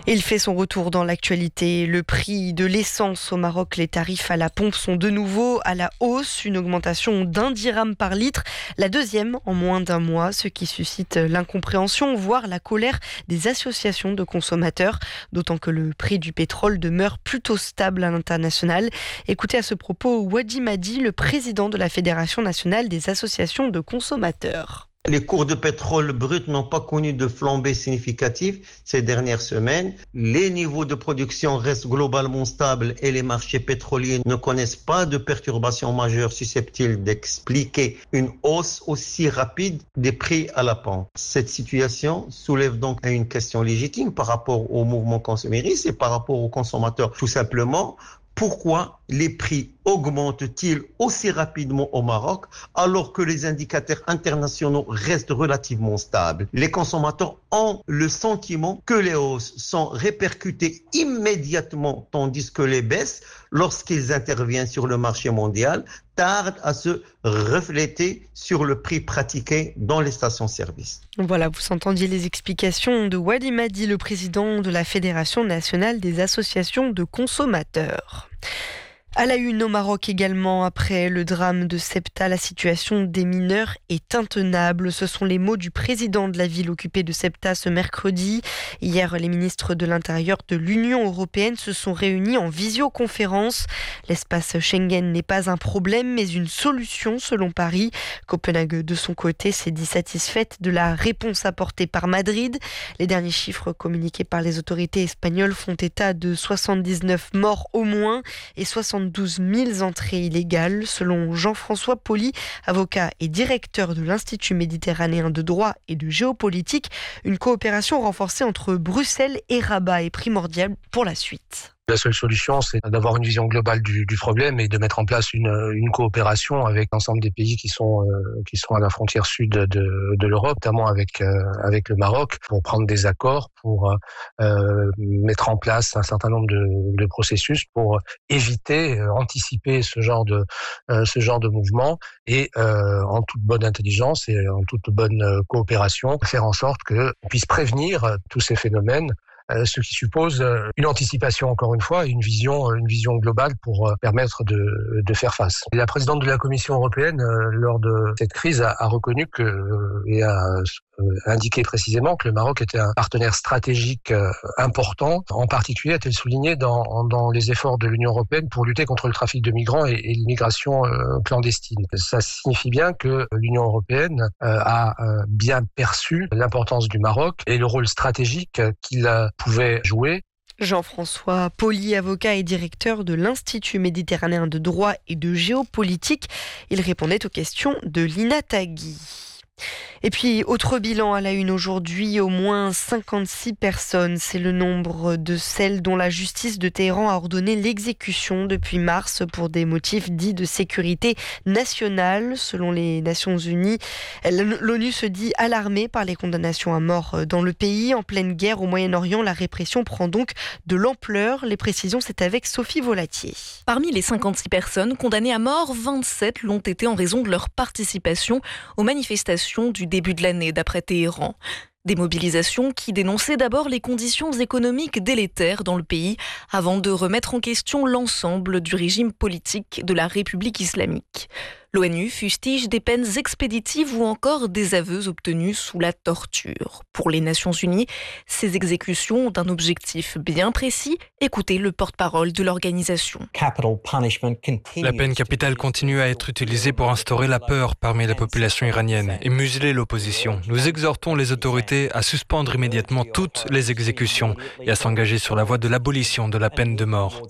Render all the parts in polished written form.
Il fait son retour dans l'actualité. Le prix de l'essence au Maroc, les tarifs à la pompe sont de nouveau à la hausse. Une augmentation d'1 dirham par litre, la deuxième en moins d'un mois, ce qui suscite l'incompréhension, voire la colère des associations de consommateurs, d'autant que le prix du pétrole demeure plutôt stable à l'international. Écoutez à ce propos Wadi Madi, le président de la Fédération nationale des associations de consommateurs. Les cours de pétrole brut n'ont pas connu de flambée significative ces dernières semaines. Les niveaux de production restent globalement stables et les marchés pétroliers ne connaissent pas de perturbations majeures susceptibles d'expliquer une hausse aussi rapide des prix à la pompe. Cette situation soulève donc une question légitime par rapport au mouvement consumériste et par rapport aux consommateurs. Tout simplement, pourquoi les prix augmentent-ils aussi rapidement au Maroc alors que les indicateurs internationaux restent relativement stables? Les consommateurs ont le sentiment que les hausses sont répercutées immédiatement tandis que les baisses, lorsqu'ils interviennent sur le marché mondial, tardent à se refléter sur le prix pratiqué dans les stations-service. Voilà, vous entendiez les explications de Wadi Madi, le président de la Fédération nationale des associations de consommateurs. À la une au Maroc également, après le drame de Ceuta, la situation des mineurs est intenable. Ce sont les mots du président de la ville occupée de Ceuta ce mercredi. Hier, les ministres de l'Intérieur de l'Union européenne se sont réunis en visioconférence. L'espace Schengen n'est pas un problème, mais une solution selon Paris. Copenhague, de son côté, s'est dit satisfaite de la réponse apportée par Madrid. Les derniers chiffres communiqués par les autorités espagnoles font état de 79 morts au moins et 72 000 entrées illégales, selon Jean-François Poli, avocat et directeur de l'Institut méditerranéen de droit et de géopolitique. Une coopération renforcée entre Bruxelles et Rabat est primordiale pour la suite. La seule solution, c'est d'avoir une vision globale du problème et de mettre en place une coopération avec l'ensemble des pays qui sont à la frontière sud de l'Europe, notamment avec le Maroc, pour prendre des accords, pour mettre en place un certain nombre de processus pour éviter, anticiper ce genre de mouvement et en toute bonne intelligence et en toute bonne coopération, faire en sorte qu'on puisse prévenir tous ces phénomènes. Ce qui suppose une anticipation, encore une fois, et une vision globale pour permettre de faire face. Et la présidente de la Commission européenne, lors de cette crise, a reconnu et a indiqué précisément que le Maroc était un partenaire stratégique important. En particulier, a-t-elle souligné dans les efforts de l'Union européenne pour lutter contre le trafic de migrants et l'immigration clandestine. Ça signifie bien que l'Union européenne a bien perçu l'importance du Maroc et le rôle stratégique qu'il pouvait jouer. Jean-François Poli, avocat et directeur de l'Institut méditerranéen de droit et de géopolitique. Il répondait aux questions de Lina Tagui. Et puis, autre bilan à la une aujourd'hui, au moins 56 personnes. C'est le nombre de celles dont la justice de Téhéran a ordonné l'exécution depuis mars pour des motifs dits de sécurité nationale. Selon les Nations Unies, l'ONU se dit alarmée par les condamnations à mort dans le pays. En pleine guerre au Moyen-Orient, la répression prend donc de l'ampleur. Les précisions, c'est avec Sophie Volatier. Parmi les 56 personnes condamnées à mort, 27 l'ont été en raison de leur participation aux manifestations du début de l'année, d'après Téhéran. Des mobilisations qui dénonçaient d'abord les conditions économiques délétères dans le pays avant de remettre en question l'ensemble du régime politique de la République islamique. L'ONU fustige des peines expéditives ou encore des aveux obtenus sous la torture. Pour les Nations Unies, ces exécutions ont un objectif bien précis. Écoutez le porte-parole de l'organisation. La peine capitale continue à être utilisée pour instaurer la peur parmi la population iranienne et museler l'opposition. Nous exhortons les autorités à suspendre immédiatement toutes les exécutions et à s'engager sur la voie de l'abolition de la peine de mort.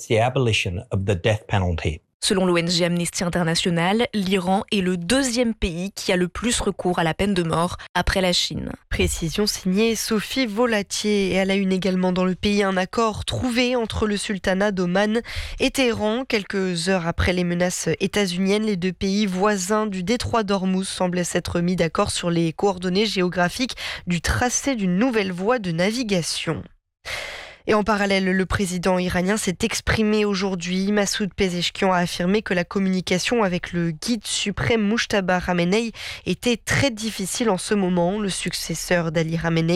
Selon l'ONG Amnesty International, l'Iran est le deuxième pays qui a le plus recours à la peine de mort après la Chine. Précision signée Sophie Volatier. Et à la une également dans le pays, un accord trouvé entre le sultanat d'Oman et Téhéran. Quelques heures après les menaces états-uniennes, les deux pays voisins du détroit d'Ormuz semblaient s'être mis d'accord sur les coordonnées géographiques du tracé d'une nouvelle voie de navigation. Et en parallèle, le président iranien s'est exprimé aujourd'hui. Massoud Pezeshkian a affirmé que la communication avec le guide suprême Mujtaba Khamenei était très difficile en ce moment. Le successeur d'Ali Khamenei